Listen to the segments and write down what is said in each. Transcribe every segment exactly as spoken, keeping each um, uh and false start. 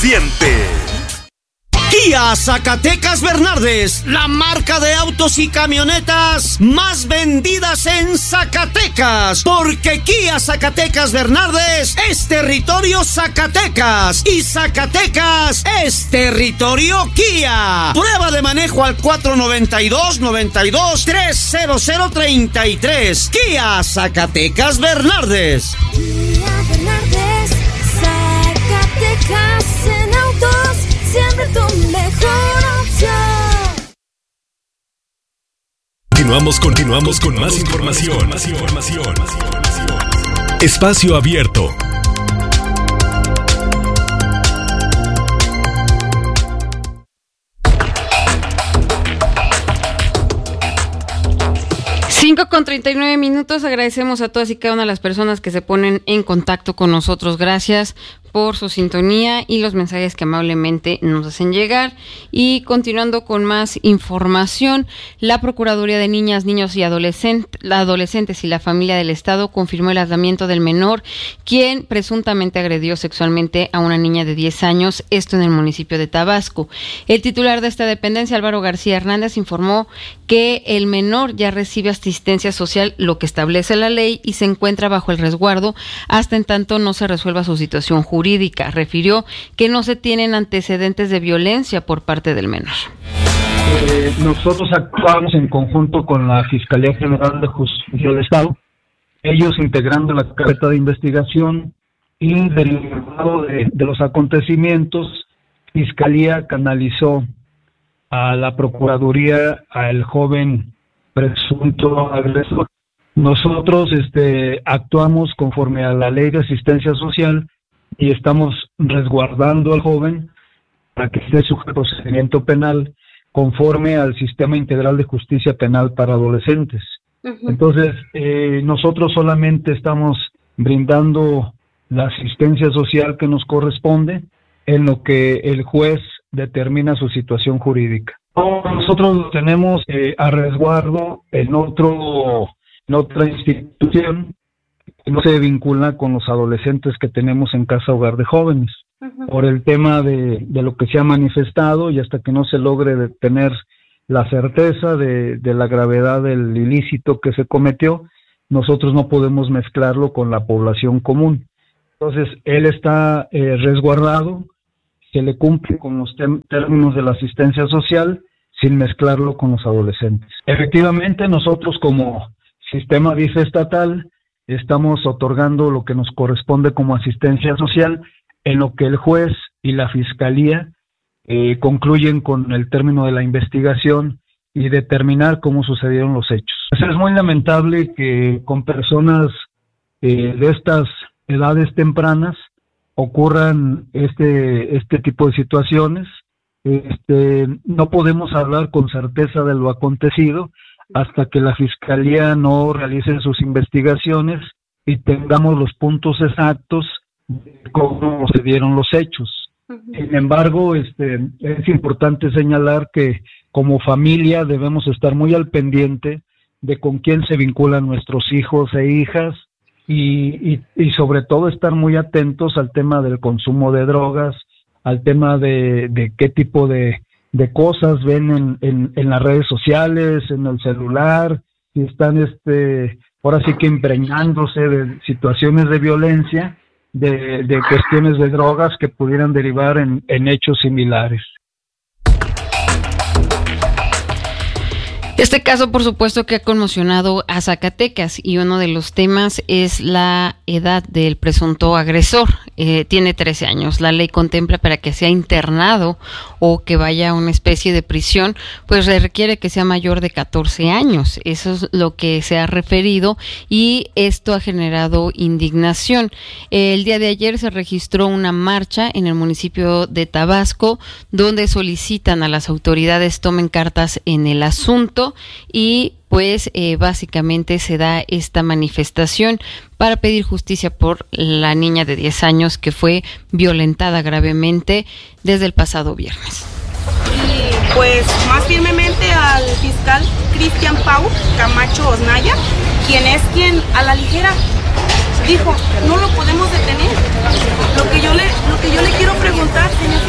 siente. Kia Zacatecas Bernardes, la marca de autos y camionetas más vendidas en Zacatecas, porque Kia Zacatecas Bernardes es territorio Zacatecas y Zacatecas es territorio Kia. Prueba de manejo al cuatro noventa y dos, noventa y dos, tres cero cero treinta y tres. Kia Zacatecas Bernardes. Kia Bernardes, Zacatecas en autos. Siempre tu mejor opción. Continuamos, continuamos con más información. Más información. Espacio Abierto. cinco con treinta y nueve minutos. Agradecemos a todas y cada una de las personas que se ponen en contacto con nosotros. Gracias por su sintonía y los mensajes que amablemente nos hacen llegar. Y continuando con más información, la Procuraduría de Niñas, Niños y Adolescentes, Adolescentes y la Familia del Estado confirmó el aislamiento del menor, quien presuntamente agredió sexualmente a una niña de diez años, esto en el municipio de Tabasco. El titular de esta dependencia, Álvaro García Hernández, informó que el menor ya recibe asistencia social, lo que establece la ley, y se encuentra bajo el resguardo hasta en tanto no se resuelva su situación jurídica. Refirió que no se tienen antecedentes de violencia por parte del menor. Eh, nosotros actuamos en conjunto con la Fiscalía General de Justicia del Estado, ellos integrando la carpeta de investigación y derivado de, de los acontecimientos, Fiscalía canalizó a la Procuraduría al joven presunto agresor. Nosotros este, actuamos conforme a la Ley de Asistencia Social y estamos resguardando al joven para que esté sujeto a procedimiento penal conforme al Sistema Integral de Justicia Penal para Adolescentes. Uh-huh. Entonces, eh, nosotros solamente estamos brindando la asistencia social que nos corresponde en lo que el juez determina su situación jurídica. Nosotros lo tenemos eh, a resguardo en otro en otra institución que no se vincula con los adolescentes que tenemos en Casa Hogar de Jóvenes, uh-huh. por el tema de, de lo que se ha manifestado, y hasta que no se logre tener la certeza de, de la gravedad del ilícito que se cometió, nosotros no podemos mezclarlo con la población común. Entonces, él está eh, resguardado, se le cumple con los tem- términos de la asistencia social sin mezclarlo con los adolescentes. Efectivamente, nosotros como sistema D I F estatal estamos otorgando lo que nos corresponde como asistencia social en lo que el juez y la fiscalía eh, concluyen con el término de la investigación y determinar cómo sucedieron los hechos. Es muy lamentable que con personas eh, de estas edades tempranas ocurran este este tipo de situaciones. Este, no podemos hablar con certeza de lo acontecido hasta que la Fiscalía no realice sus investigaciones y tengamos los puntos exactos de cómo se dieron los hechos. Uh-huh. Sin embargo, este, es importante señalar que como familia debemos estar muy al pendiente de con quién se vinculan nuestros hijos e hijas y, y, y sobre todo estar muy atentos al tema del consumo de drogas, al tema de, de qué tipo de de cosas ven en, en, en las redes sociales, en el celular, si están este, ahora sí que impregnándose de situaciones de violencia, de, de cuestiones de drogas que pudieran derivar en, en hechos similares. Este caso, por supuesto, que ha conmocionado a Zacatecas, y uno de los temas es la edad del presunto agresor. Eh, tiene trece años. La ley contempla para que sea internado o que vaya a una especie de prisión, pues se requiere que sea mayor de catorce años. Eso es lo que se ha referido y esto ha generado indignación. El día de ayer se registró una marcha en el municipio de Tabasco donde solicitan a las autoridades tomen cartas en el asunto. Y pues eh, básicamente se da esta manifestación para pedir justicia por la niña de diez años que fue violentada gravemente desde el pasado viernes. Y pues más firmemente al fiscal Cristian Pau Camacho Osnaya, quien es quien a la ligera dijo, no lo podemos detener. Lo que yo le, lo que yo le quiero preguntar, señor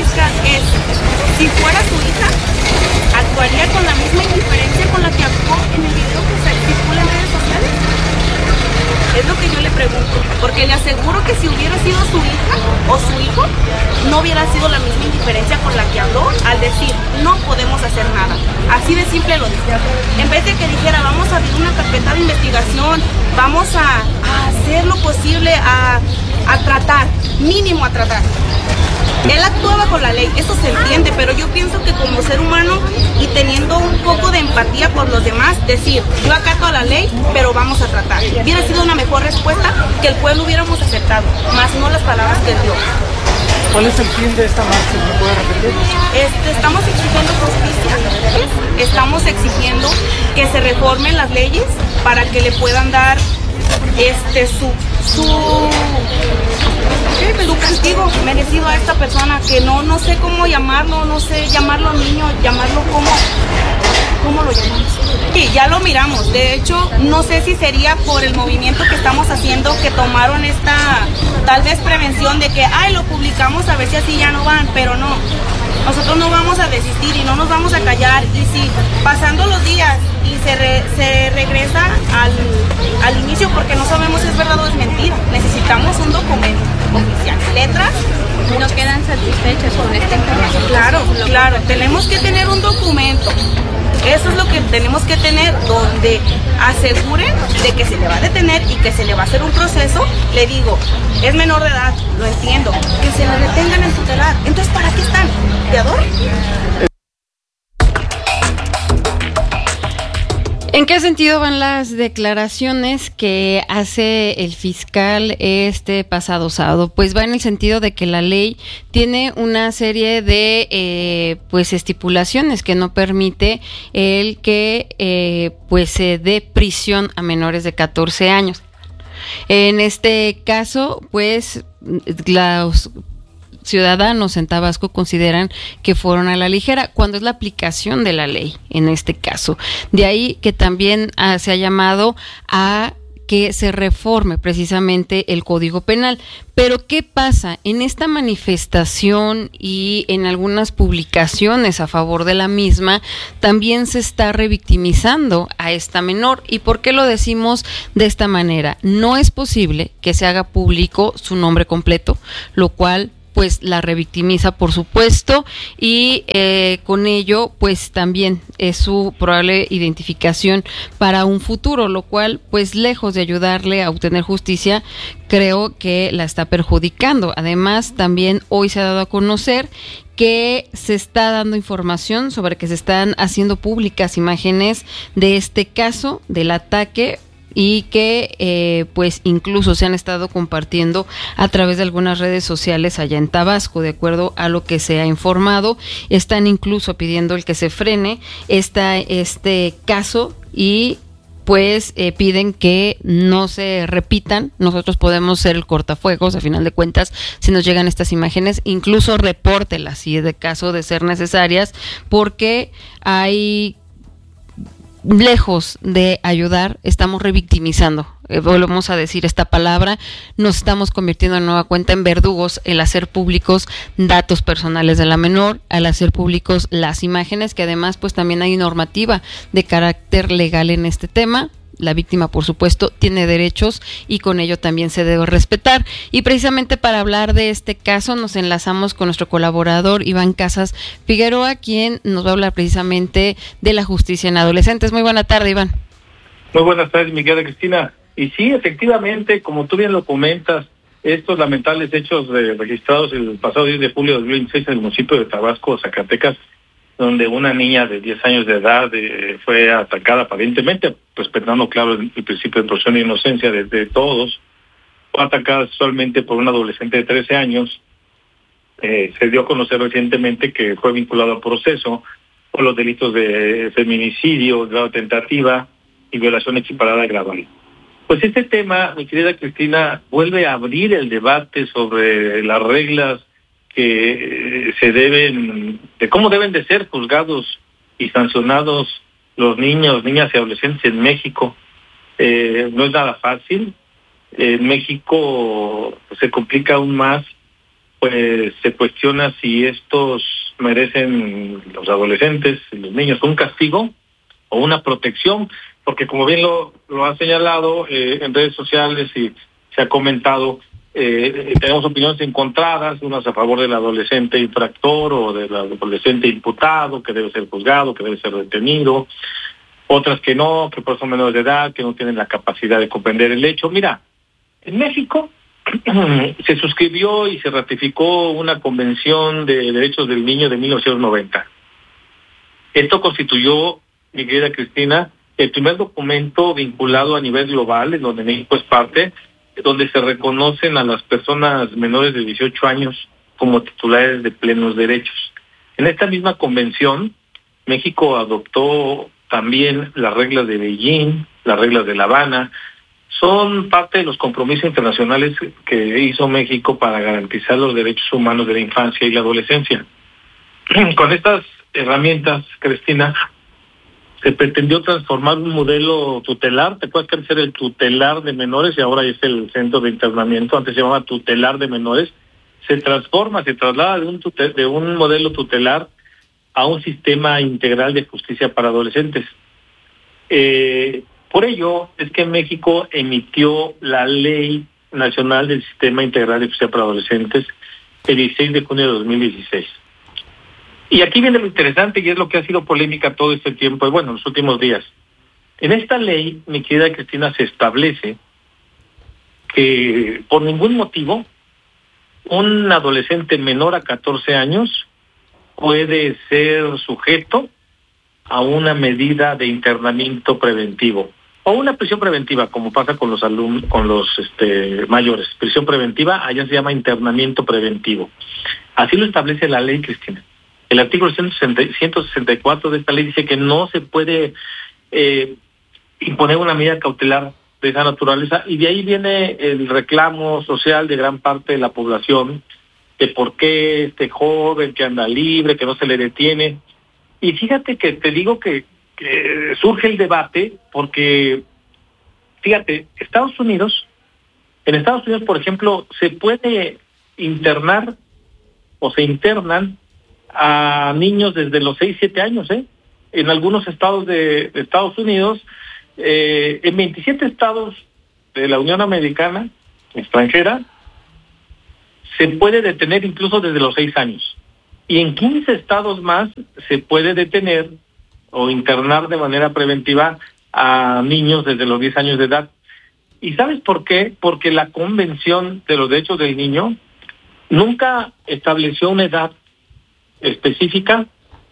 si fuera su hija, actuaría con la misma indiferencia con la que actuó en el video que se circula en redes sociales. Es lo que yo le pregunto, porque le aseguro que si hubiera sido su hija o su hijo, no hubiera sido la misma indiferencia con la que habló al decir, no podemos hacer nada. Así de simple lo dijo. En vez de que dijera, vamos a abrir una carpeta de investigación, vamos a, a hacer lo posible, a, a tratar, mínimo a tratar. Él actúa bajo la ley, eso se entiende, pero yo pienso que como ser humano y teniendo un poco de empatía por los demás, decir, yo acato a la ley, pero vamos a tratar. Hubiera sido una mejor respuesta que el pueblo hubiéramos aceptado, más no las palabras que él dio. ¿Cuál es el fin de esta marcha? ¿Me puede repetir? Este, estamos exigiendo justicia, estamos exigiendo que se reformen las leyes para que le puedan dar este su su su castigo merecido a esta persona, que no no sé cómo llamarlo, no sé llamarlo niño, llamarlo como ¿cómo lo llamamos? Sí, ya lo miramos. De hecho, no sé si sería por el movimiento que estamos haciendo que tomaron esta tal vez prevención de que, ay, lo publicamos a ver si así ya no van, pero no. Nosotros no vamos a desistir y no nos vamos a callar. Y si pasando los días y se, re, se regresa al, al inicio, porque no sabemos si es verdad o es mentira, necesitamos un documento oficial. Letras. ¿No quedan satisfechas con esta información? Claro, claro. Tenemos que tener un documento. Eso es lo que tenemos que tener, donde aseguren de que se le va a detener y que se le va a hacer un proceso. Le digo, es menor de edad, lo entiendo, que se le detengan en tutelar. Entonces, ¿para qué están? ¿Te adoro? ¿En qué sentido van las declaraciones que hace el fiscal este pasado sábado? Pues va en el sentido de que la ley tiene una serie de eh, pues estipulaciones que no permite el que eh, pues se dé prisión a menores de catorce años. En este caso, pues los ciudadanos en Tabasco consideran que fueron a la ligera, cuando es la aplicación de la ley en este caso. De ahí que también ah, se ha llamado a que se reforme precisamente el Código Penal. Pero ¿qué pasa? En esta manifestación y en algunas publicaciones a favor de la misma, también se está revictimizando a esta menor. ¿Y por qué lo decimos de esta manera? No es posible que se haga público su nombre completo, lo cual pues la revictimiza, por supuesto, y eh, con ello pues también es su probable identificación para un futuro, lo cual pues lejos de ayudarle a obtener justicia, creo que la está perjudicando. Además, también hoy se ha dado a conocer que se está dando información sobre que se están haciendo públicas imágenes de este caso, del ataque, y que eh, pues incluso se han estado compartiendo a través de algunas redes sociales allá en Tabasco. De acuerdo a lo que se ha informado, están incluso pidiendo el que se frene esta, este caso y pues eh, piden que no se repitan. Nosotros podemos ser el cortafuegos, a final de cuentas, si nos llegan estas imágenes, incluso repórtelas si es de caso de ser necesarias, porque hay, lejos de ayudar, estamos revictimizando. Eh, volvemos a decir esta palabra, nos estamos convirtiendo en nueva cuenta en verdugos el hacer públicos datos personales de la menor, al hacer públicos las imágenes, que además pues también hay normativa de carácter legal en este tema. La víctima, por supuesto, tiene derechos y con ello también se debe respetar. Y precisamente para hablar de este caso nos enlazamos con nuestro colaborador Iván Casas Figueroa, quien nos va a hablar precisamente de la justicia en adolescentes. Muy buena tarde, Iván. Muy buenas tardes, mi querida Cristina. Y sí, efectivamente, como tú bien lo comentas, estos lamentables hechos de, registrados el pasado diez de julio de dos mil veintiséis en el municipio de Tabasco, Zacatecas, donde una niña de diez años de edad eh, fue atacada aparentemente, respetando claro el, el principio de presunción de inocencia de, de todos, fue atacada sexualmente por un adolescente de trece años. Eh, se dio a conocer recientemente que fue vinculado al proceso por los delitos de feminicidio, grado de tentativa y violación equiparada agravada. Pues este tema, mi querida Cristina, vuelve a abrir el debate sobre las reglas que se deben, de cómo deben de ser juzgados y sancionados los niños, niñas y adolescentes en México. Eh, no es nada fácil. En México se complica aún más, pues se cuestiona si estos merecen los adolescentes y los niños un castigo o una protección, porque como bien lo, lo han señalado eh, en redes sociales y se ha comentado, eh, tenemos opiniones encontradas, unas a favor del adolescente infractor o del adolescente imputado, que debe ser juzgado, que debe ser detenido, otras que no, que por son menores de edad, que no tienen la capacidad de comprender el hecho. Mira, en México se suscribió y se ratificó una convención de derechos del niño de mil novecientos noventa. Esto constituyó, mi querida Cristina, el primer documento vinculado a nivel global, en donde México es parte, donde se reconocen a las personas menores de dieciocho años como titulares de plenos derechos. En esta misma convención, México adoptó también las reglas de Beijing, las reglas de La Habana. Son parte de los compromisos internacionales que hizo México para garantizar los derechos humanos de la infancia y la adolescencia. Con estas herramientas, Cristina, se pretendió transformar un modelo tutelar. ¿Te acuerdas que antes era el tutelar de menores y ahora es el centro de internamiento? Antes se llamaba tutelar de menores. Se transforma, se traslada de un, tutel, de un modelo tutelar a un sistema integral de justicia para adolescentes. Eh, por ello es que México emitió la Ley Nacional del Sistema Integral de Justicia para Adolescentes el dieciséis de junio de dos mil dieciséis. Y aquí viene lo interesante y es lo que ha sido polémica todo este tiempo, y bueno, en los últimos días. En esta ley, mi querida Cristina, se establece que por ningún motivo un adolescente menor a catorce años puede ser sujeto a una medida de internamiento preventivo o una prisión preventiva, como pasa con los alumnos, con los este, mayores. Prisión preventiva, allá se llama internamiento preventivo. Así lo establece la ley, Cristina. El artículo ciento sesenta y cuatro de esta ley dice que no se puede eh, imponer una medida cautelar de esa naturaleza, y de ahí viene el reclamo social de gran parte de la población de por qué este joven que anda libre, que no se le detiene. Y fíjate que te digo que, que surge el debate porque, fíjate, Estados Unidos, en Estados Unidos, por ejemplo, se puede internar o se internan a niños desde los seis, siete años, ¿eh? En algunos estados de, de Estados Unidos, eh, en veintisiete estados de la Unión Americana, extranjera, se puede detener incluso desde los seis años. Y en quince estados más se puede detener o internar de manera preventiva a niños desde los diez años de edad. ¿Y sabes por qué? Porque la Convención de los Derechos del Niño nunca estableció una edad específica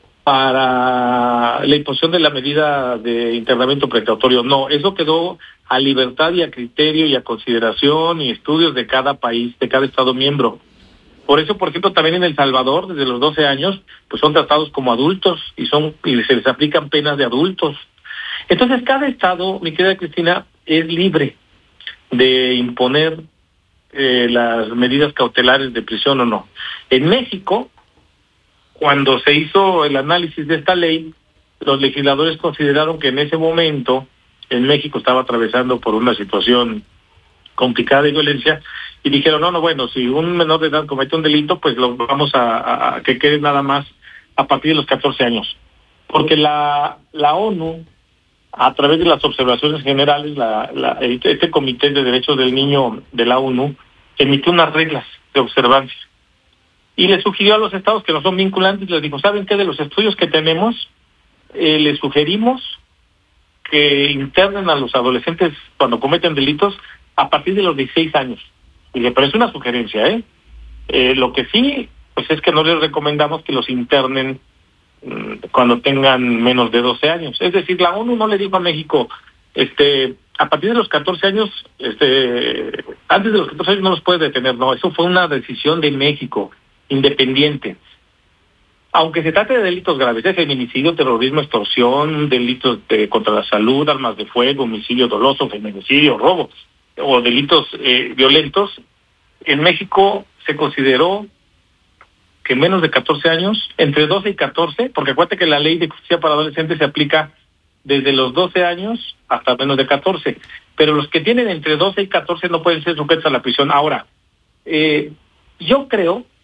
para la imposición de la medida de internamiento precautorio. No, eso quedó a libertad y a criterio y a consideración y estudios de cada país, de cada estado miembro. Por eso, por ejemplo, también en El Salvador, desde los doce años, pues son tratados como adultos y son y se les aplican penas de adultos. Entonces, cada estado, mi querida Cristina, es libre de imponer eh, las medidas cautelares de prisión o no. En México, cuando se hizo el análisis de esta ley, los legisladores consideraron que en ese momento en México estaba atravesando por una situación complicada de violencia y dijeron, no, no, bueno, si un menor de edad comete un delito, pues lo vamos a, a, a que quede nada más a partir de los catorce años. Porque la, la ONU, a través de las observaciones generales, la, la, este Comité de Derechos del Niño de la ONU emitió unas reglas de observancia. Y le sugirió a los estados que no son vinculantes, les dijo, ¿saben qué? De los estudios que tenemos, eh, les sugerimos que internen a los adolescentes cuando cometen delitos a partir de los dieciséis años. Y le parece una sugerencia, ¿eh? ¿eh? Lo que sí, pues es que no les recomendamos que los internen mmm, cuando tengan menos de doce años. Es decir, la ONU no le dijo a México, este, a partir de los catorce años, este, antes de los catorce años no los puedes detener. No, eso fue una decisión de México, independiente. Aunque se trate de delitos graves, de feminicidio, terrorismo, extorsión, delitos de, contra la salud, armas de fuego, homicidio doloso, feminicidio, robo o delitos eh, violentos, en México se consideró que menos de catorce años, entre doce y catorce, porque acuérdate que la ley de justicia para adolescentes se aplica desde los doce años hasta menos de catorce, pero los que tienen entre doce y catorce no pueden ser sujetos a la prisión. Ahora, eh, yo creo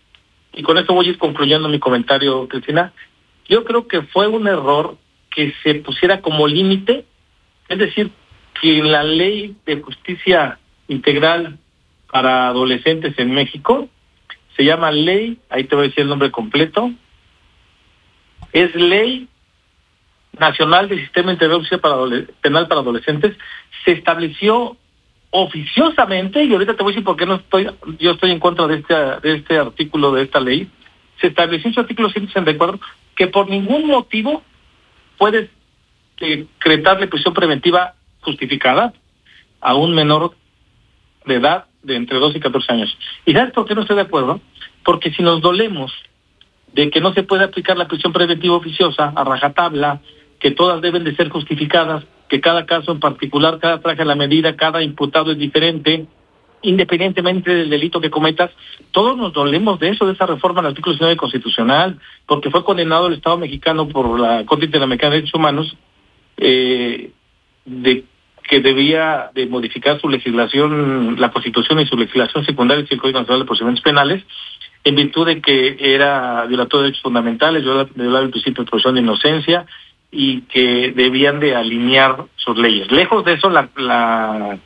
y con esto voy a ir concluyendo mi comentario, Cristina, yo creo que fue un error que se pusiera como límite, es decir, que en la ley de justicia integral para adolescentes en México, se llama ley, ahí te voy a decir el nombre completo, es Ley Nacional del Sistema Integral para Adole- Penal para Adolescentes, se estableció oficiosamente, y ahorita te voy a decir por qué no estoy, yo estoy en contra de este, de este artículo de esta ley, se estableció en su artículo ciento sesenta y cuatro que por ningún motivo puedes decretarle prisión preventiva justificada a un menor de edad de entre doce y catorce años. ¿Y sabes por qué no estoy de acuerdo? Porque si nos dolemos de que no se puede aplicar la prisión preventiva oficiosa a rajatabla, que todas deben de ser justificadas, que cada caso en particular, cada traje a la medida, cada imputado es diferente, independientemente del delito que cometas, todos nos dolemos de eso, de esa reforma al artículo diecinueve constitucional, porque fue condenado el Estado mexicano por la Corte Interamericana de Derechos Humanos eh, de que debía de modificar su legislación, la Constitución y su legislación secundaria y el Código Nacional de Procedimientos Penales, en virtud de que era violatorio de derechos fundamentales, violaba el principio de presunción de inocencia y que debían de alinear sus leyes. Lejos de eso, la, la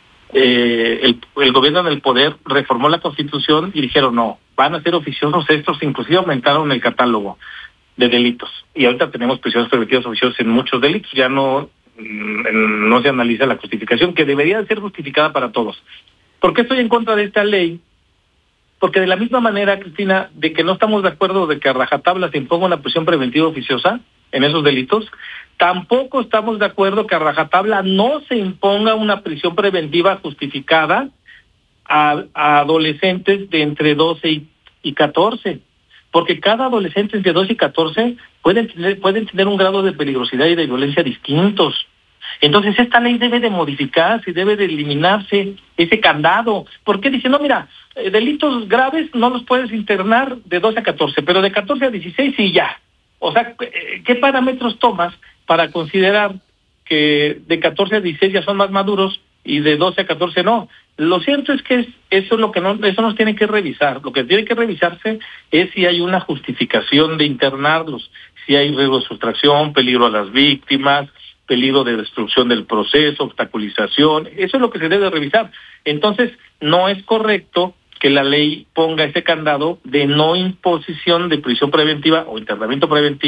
eh, el, el gobierno del poder reformó la Constitución y dijeron no, van a ser oficiosos estos, inclusive aumentaron el catálogo de delitos. Y ahorita tenemos prisiones preventivas oficiosas en muchos delitos, ya no, no se analiza la justificación, que debería ser justificada para todos. ¿Por qué estoy en contra de esta ley? Porque de la misma manera, Cristina, de que no estamos de acuerdo de que a rajatabla se imponga una prisión preventiva oficiosa en esos delitos, tampoco estamos de acuerdo que a rajatabla no se imponga una prisión preventiva justificada a, a adolescentes de entre doce y, y catorce, porque cada adolescente entre doce y catorce pueden tener, pueden tener un grado de peligrosidad y de violencia distintos. Entonces esta ley debe de modificarse, debe de eliminarse ese candado. ¿Por qué dice, no, mira, eh, delitos graves no los puedes internar de doce a catorce, pero de catorce a dieciséis sí ya? O sea, ¿qué parámetros tomas para considerar que de catorce a dieciséis ya son más maduros y de doce a catorce no? Lo cierto es que es, eso es lo que no, eso nos tiene que revisar. Lo que tiene que revisarse es si hay una justificación de internarlos, si hay riesgo de sustracción, peligro a las víctimas, peligro de destrucción del proceso, obstaculización. Eso es lo que se debe revisar. Entonces, no es correcto que la ley ponga ese candado de no imposición de prisión preventiva o internamiento preventivo